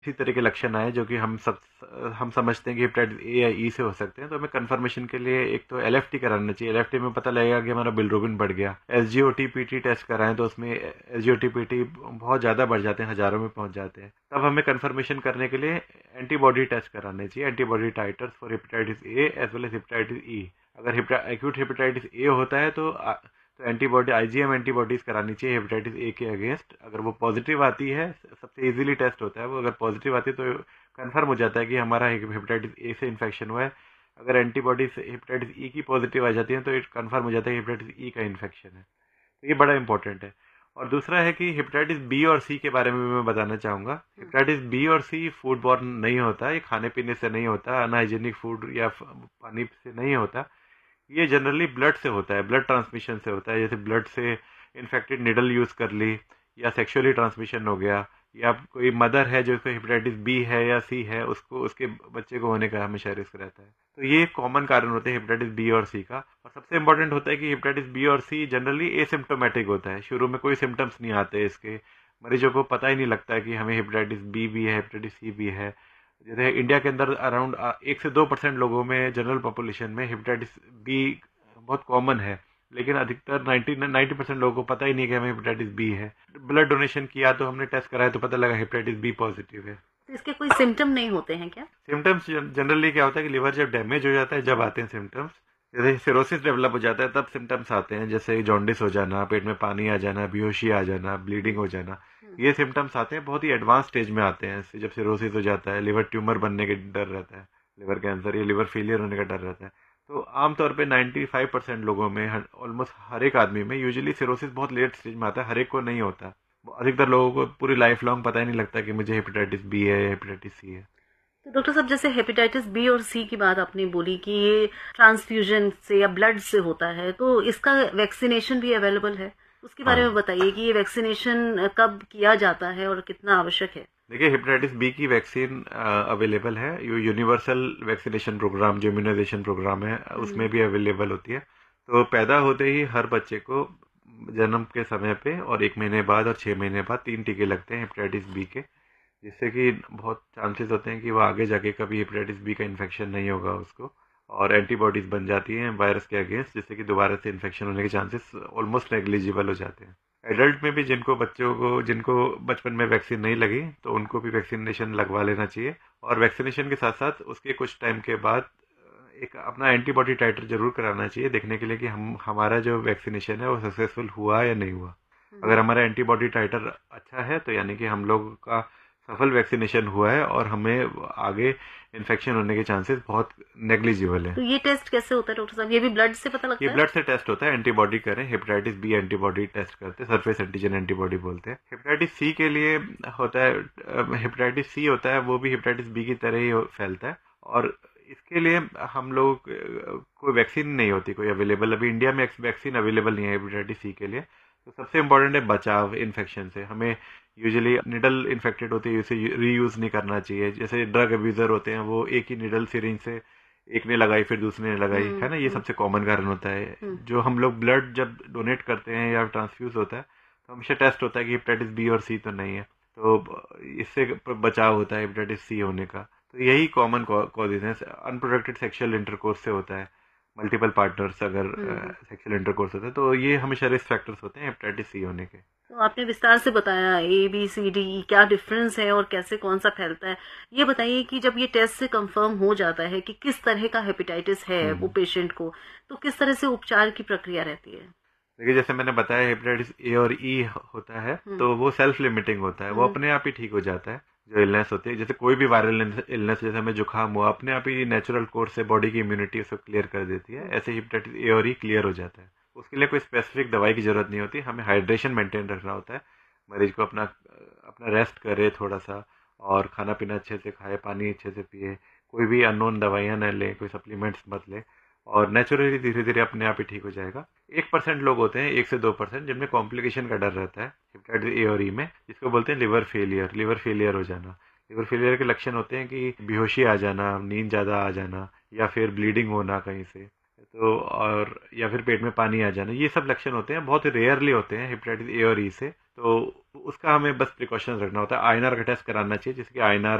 इसी तरह के लक्षण आए जो कि हम समझते हैं कि हेपेटाइटिस ए या ई से हो सकते हैं, तो हमें कंफर्मेशन के लिए एक तो एलएफटी कराना चाहिए। एलएफटी में पता लगेगा कि हमारा बिलिरुबिन बढ़ गया। एसजीओटी पीटी टेस्ट कराएं तो उसमें एसजीओटी पीटी बहुत ज़्यादा बढ़ जाते हैं, हज़ारों में पहुंच जाते हैं। तब हमें कंफर्मेशन करने के लिए एंटीबॉडी टेस्ट कराने चाहिए, antibody titres for hepatitis A as well as hepatitis E. अगर एक्यूट हेपेटाइटिस ए होता है तो एंटीबॉडी आईजीएम एंटीबॉडीज करानी चाहिए हेपेटाइटिस ए के अगेंस्ट। अगर वो पॉजिटिव आती है, सबसे इजीली टेस्ट होता है वो, अगर पॉजिटिव आती है तो कंफर्म हो जाता है कि हमारा हेपेटाइटिस ए से इन्फेक्शन हुआ है। अगर एंटीबॉडीज हेपेटाइटिस ई की पॉजिटिव आ जाती है तो कंफर्म हो जाता है कि हेपेटाइटिस ई का इन्फेक्शन है। तो ये बड़ा इंपॉर्टेंट है। और दूसरा है कि हेपेटाइटिस बी और सी के बारे में भी मैं बताना चाहूँगा। हेपेटाइटिस बी और सी फूड बॉर्न नहीं होता, ये खाने पीने से नहीं होता, अनहाइजीनिक फूड या पानी से नहीं होता। ये जनरली ब्लड से होता है, ब्लड ट्रांसमिशन से होता है। जैसे ब्लड से इन्फेक्टेड निडल यूज़ कर ली, या सेक्सुअली ट्रांसमिशन हो गया, या कोई मदर है जो हेपेटाइटिस बी है या सी है, उसको उसके बच्चे को होने का हमेशा रिस्क रहता है। तो ये कॉमन कारण होते हैं हेपेटाइटिस बी और सी का। और सबसे इंपॉर्टेंट होता है कि हेपेटाइटिस बी और सी जनरली एसिम्प्टोमेटिक होता है, शुरू में कोई सिम्टम्स नहीं आते इसके, मरीजों को पता ही नहीं लगता है कि हमें हेपेटाइटिस बी भी है, हेपेटाइटिस सी भी है। जैसे इंडिया के अंदर अराउंड 1 से 2% लोगों में, जनरल पॉपुलेशन में हेपेटाइटिस बी बहुत कॉमन है, लेकिन अधिकतर 90% लोगों को पता ही नहीं कि हमें हेपेटाइटिस बी है। ब्लड डोनेशन किया तो हमने टेस्ट कराया तो पता लगा हेपेटाइटिस बी पॉजिटिव है। तो इसके कोई सिम्टम नहीं होते हैं क्या? सिम्टम्स जनरली क्या होता है कि लिवर जब डैमेज हो जाता है जब आते हैं सिम्टम्स। जैसे सिरोसिस डेवलप हो जाता है तब सिम्टम्स आते हैं, जैसे जॉन्डिस हो जाना, पेट में पानी आ जाना, बेहोशी आ जाना, ब्लीडिंग हो जाना। ये सिम्टम्स आते हैं, बहुत ही एडवांस स्टेज में आते हैं। जब सिरोसिस हो जाता है, लिवर ट्यूमर बनने के डर रहता है, लिवर कैंसर या लिवर फेलियर होने का डर रहता है। तो आमतौर पे 95% लोगों में, ऑलमोस्ट हर एक आदमी में, यूजुअली सिरोसिस बहुत लेट स्टेज में आता है, हर एक को नहीं होता। अधिकतर लोगों को पूरी लाइफ लॉन्ग पता ही नहीं लगता कि मुझे हेपेटाइटिस बी है या हेपेटाइटिस सी है। तो डॉक्टर साहब, जैसे हेपेटाइटिस बी और सी की बात आपने बोली कि ये ट्रांसफ्यूजन से या ब्लड से होता है, तो इसका वैक्सीनेशन भी अवेलेबल है? उसके बारे में हाँ, बताइए कि ये वैक्सीनेशन कब किया जाता है और कितना आवश्यक है? देखिए हेपेटाइटिस बी की वैक्सीन अवेलेबल है। ये यूनिवर्सल वैक्सीनेशन प्रोग्राम जो इम्यूनाइजेशन प्रोग्राम है उसमें भी अवेलेबल होती है। तो पैदा होते ही हर बच्चे को जन्म के समय पे और 1 महीने बाद और 6 महीने बाद 3 टीके लगते हैं हेपेटाइटिस बी के, जिससे कि बहुत चांसेस होते हैं कि वो आगे जाके कभी हेपेटाइटिस बी का इन्फेक्शन नहीं होगा उसको, और एंटीबॉडीज बन जाती हैं वायरस के अगेंस्ट, जिससे कि दोबारा से इन्फेक्शन होने के चांसेस ऑलमोस्ट नेग्लिजिबल हो जाते हैं। एडल्ट में भी जिनको बचपन में वैक्सीन नहीं लगी तो उनको भी वैक्सीनेशन लगवा लेना चाहिए। और वैक्सीनेशन के साथ साथ उसके कुछ टाइम के बाद एक अपना एंटीबॉडी टाइटर जरूर कराना चाहिए, देखने के लिए कि हमारा जो वैक्सीनेशन है वो सक्सेसफुल हुआ या नहीं हुआ। अगर हमारा एंटीबॉडी टाइटर अच्छा है तो यानी कि हम लोग का सफल वैक्सीनेशन हुआ है और हमें आगे इन्फेक्शन होने के चांसेस बहुत नेग्लिजिबल है। तो ये टेस्ट कैसे होता है डॉक्टर साहब? ये भी ब्लड से पता ये लगता है? ब्लड से टेस्ट होता है, एंटीबॉडी करें, हेपेटाइटिस बी एंटीबॉडी टेस्ट करते हैं, सरफेस एंटीजन एंटीबॉडी बोलते हैं। हेपेटाइटिस सी के लिए होता है, हेपेटाइटिस सी होता है, वो भी हेपेटाइटिस बी की तरह ही फैलता है। और इसके लिए हम लोग कोई वैक्सीन नहीं होती कोई अवेलेबल, अभी इंडिया में वैक्सीन अवेलेबल नहीं है हेपेटाइटिस सी के लिए। तो सबसे इम्पोर्टेंट है बचाव इन्फेक्शन से। हमें यूजुअली निडल इन्फेक्टेड होती है, उसे रीयूज़ नहीं करना चाहिए। जैसे ड्रग अब्यूज़र होते हैं, वो एक ही निडल सिरिंज से एक ने लगाई फिर दूसरे ने लगाई, है ना, ये सबसे कॉमन कारण होता है। हम्म। जो हम लोग ब्लड जब डोनेट करते हैं या ट्रांसफ्यूज होता है तो हमेशा टेस्ट होता है कि हेपेटाइटिस बी और सी तो नहीं है, तो इससे बचाव होता है हेपेटाइटिस सी होने का। तो यही कॉमन कॉजेज हैं। अनप्रोटेक्टेड सेक्सुअल इंटरकोर्स से होता है, मल्टीपल पार्टनर्स अगर सेक्सुअल इंटरकोर्स होता है, तो ये हमेशा रिस्क फैक्टर्स होते हैं हेपेटाइटिस सी होने के। तो आपने विस्तार से बताया ए बी सी डी क्या डिफरेंस है और कैसे कौन सा फैलता है। ये बताइए कि जब ये टेस्ट से कंफर्म हो जाता है कि किस तरह का हेपेटाइटिस है वो हम्म पेशेंट को, तो किस तरह से उपचार की प्रक्रिया रहती है? देखिए जैसे मैंने बताया हेपेटाइटिस ए और ई होता है हम्म। तो वो सेल्फ लिमिटिंग होता है, वो हम्म। अपने आप ही ठीक हो जाता है। जो इलनेस होती है, जैसे कोई भी वायरल इलनेस, जैसे हमें जुकाम हुआ, अपने आप ही नेचुरल कोर्स से बॉडी की इम्यूनिटी उसको क्लियर कर देती है, ऐसे हेपेटाइटिस ए और ई क्लियर हो जाता है। उसके लिए कोई स्पेसिफिक दवाई की जरूरत नहीं होती, हमें हाइड्रेशन मेंटेन रखना होता है। मरीज को अपना अपना रेस्ट करे थोड़ा सा, और खाना पीना अच्छे से खाए, पानी अच्छे से पिए, कोई भी अननोन दवाइयाँ न ले, कोई सप्लीमेंट्स मत ले, और नेचुरली धीरे धीरे अपने आप ही ठीक हो जाएगा। 1% लोग होते हैं, 1 से 2%, जिनमें कॉम्प्लिकेशन का डर रहता है हेपेटाइटिस ए और ई में, जिसको बोलते हैं लिवर फेलियर, लिवर फेलियर हो जाना। लिवर फेलियर के लक्षण होते हैं कि बेहोशी आ जाना, नींद ज़्यादा आ जाना, या फिर ब्लीडिंग होना कहीं से, तो और या फिर पेट में पानी आ जाना। ये सब लक्षण होते हैं, बहुत रेयरली होते हैं हेपेटाइटिस ए और ई से। तो उसका हमें बस प्रिकॉशंस रखना होता है। आईएनआर का टेस्ट कराना चाहिए, जिसकी आईएनआर